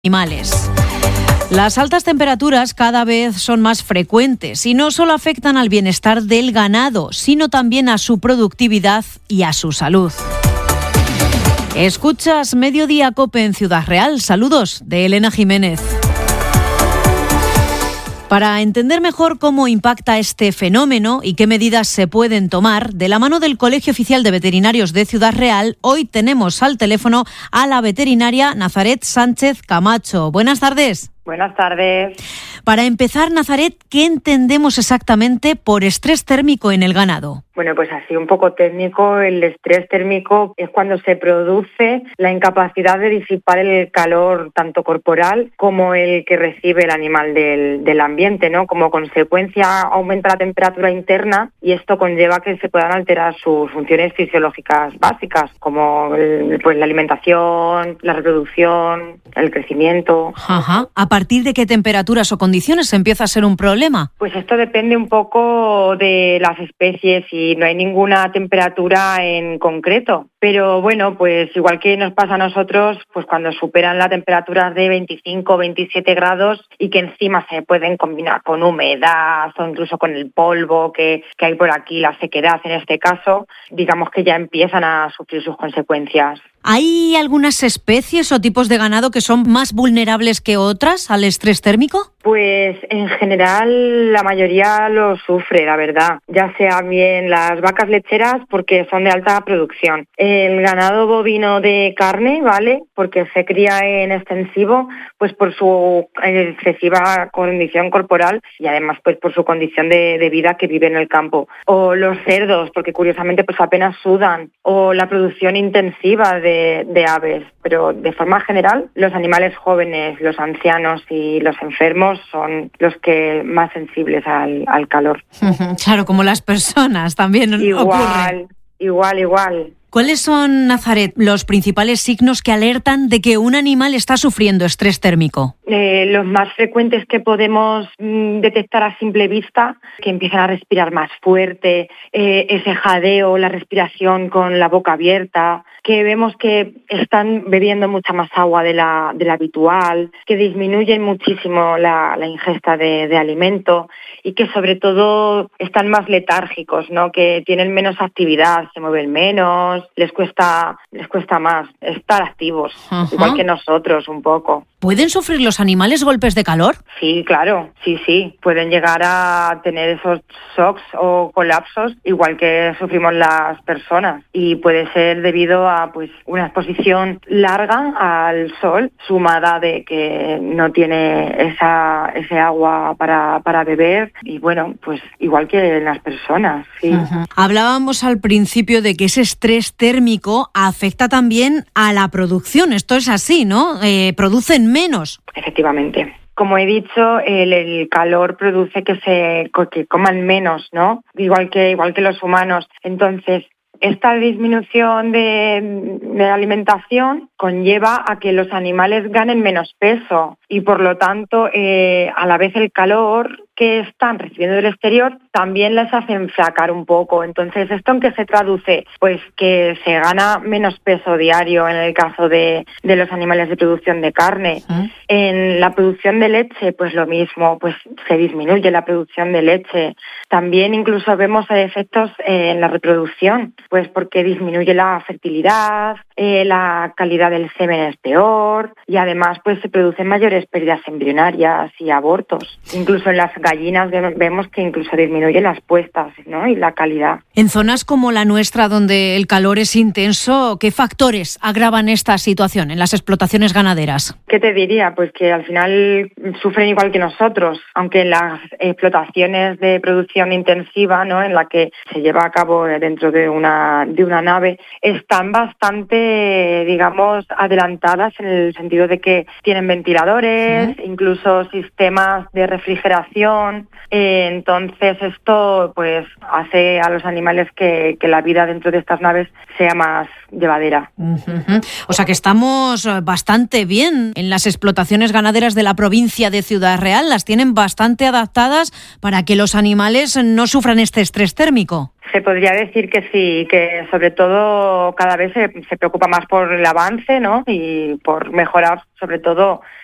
animales. Las altas temperaturas cada vez son más frecuentes y no solo afectan al bienestar del ganado, sino también a su productividad y a su salud. Escuchas Mediodía COPE en Ciudad Real. Saludos de Elena Jiménez. Para entender mejor cómo impacta este fenómeno y qué medidas se pueden tomar, de la mano del Colegio Oficial de Veterinarios de Ciudad Real, hoy tenemos al teléfono a la veterinaria Nazaret Sánchez Camacho. Buenas tardes. Buenas tardes. Para empezar, Nazaret, ¿qué entendemos exactamente por estrés térmico en el ganado? Bueno, pues así un poco técnico, el estrés térmico es cuando se produce la incapacidad de disipar el calor tanto corporal como el que recibe el animal del ambiente, ¿no? Como consecuencia aumenta la temperatura interna y esto conlleva que se puedan alterar sus funciones fisiológicas básicas, como pues la alimentación, la reproducción, el crecimiento. Ajá. ¿A partir de qué temperaturas o condiciones empieza a ser un problema? Pues esto depende un poco de las especies y no hay ninguna temperatura en concreto. Pero bueno, pues igual que nos pasa a nosotros, pues cuando superan la temperatura de 25 o 27 grados y que encima se pueden combinar con humedad o incluso con el polvo que hay por aquí, la sequedad en este caso, digamos que ya empiezan a sufrir sus consecuencias. ¿Hay algunas especies o tipos de ganado que son más vulnerables que otras al estrés térmico? Pues en general la mayoría lo sufre, la verdad. Ya sea bien las vacas lecheras porque son de alta producción. El ganado bovino de carne, ¿vale? Porque se cría en extensivo, pues por su excesiva condición corporal y además pues por su condición de vida que vive en el campo. O los cerdos, porque curiosamente pues apenas sudan. O la producción intensiva de aves. Pero de forma general, los animales jóvenes, los ancianos y los enfermos son los que más sensibles al calor. Claro, como las personas también ocurre. Igual. ¿Cuáles son, Nazaret, los principales signos que alertan de que un animal está sufriendo estrés térmico? Los más frecuentes que podemos detectar a simple vista, que empiezan a respirar más fuerte, ese jadeo, la respiración con la boca abierta, que vemos que están bebiendo mucha más agua de la habitual, que disminuyen muchísimo la ingesta de alimento y que sobre todo están más letárgicos, ¿no? Que tienen menos actividad, se mueven menos, les cuesta más estar activos, igual que nosotros un poco. ¿Pueden sufrir los animales golpes de calor? Sí, claro, sí. Pueden llegar a tener esos shocks o colapsos, igual que sufrimos las personas. Y puede ser debido a pues una exposición larga al sol, sumada de que no tiene ese agua para beber. Y bueno, pues igual que en las personas, sí. Hablábamos al principio de que ese estrés térmico afecta también a la producción. Esto es así, ¿no? Producen menos. Efectivamente. Como he dicho, el calor produce que coman menos, ¿no? Igual que los humanos. Entonces, esta disminución de alimentación conlleva a que los animales ganen menos peso y, por lo tanto, a la vez el calor que están recibiendo del exterior también les hace enflacar un poco. Entonces, ¿esto en qué se traduce? Pues que se gana menos peso diario en el caso de los animales de producción de carne. En la producción de leche, pues lo mismo, pues se disminuye la producción de leche. También incluso vemos efectos en la reproducción, pues porque disminuye la fertilidad, la calidad del semen es peor y además pues se producen mayores pérdidas embrionarias y abortos. Incluso en las gallinas vemos que incluso disminuye las puestas, ¿no? Y la calidad. En zonas como la nuestra, donde el calor es intenso, ¿qué factores agravan esta situación en las explotaciones ganaderas? ¿Qué te diría? Pues que al final sufren igual que nosotros, aunque en las explotaciones de producción intensiva, ¿no? En la que se lleva a cabo dentro de una nave, están bastante, digamos, adelantadas en el sentido de que tienen ventiladores, incluso sistemas de refrigeración. Entonces esto pues hace a los animales que la vida dentro de estas naves sea más llevadera. O sea que estamos bastante bien en las explotaciones ganaderas de la provincia de Ciudad Real, las tienen bastante adaptadas para que los animales no sufran este estrés térmico. Se podría decir que sí, que sobre todo cada vez se preocupa más por el avance, ¿no? Y por mejorar sobre todo